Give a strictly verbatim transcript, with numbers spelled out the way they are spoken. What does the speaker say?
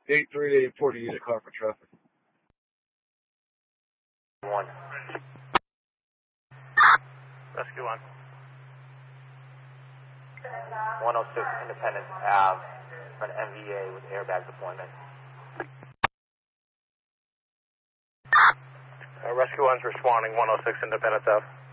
eight three eight forty unit car for traffic. One. Rescue one. one oh six Independence Ave for an M V A with airbag deployment. Uh, rescue one's responding, one oh six Independence Ave.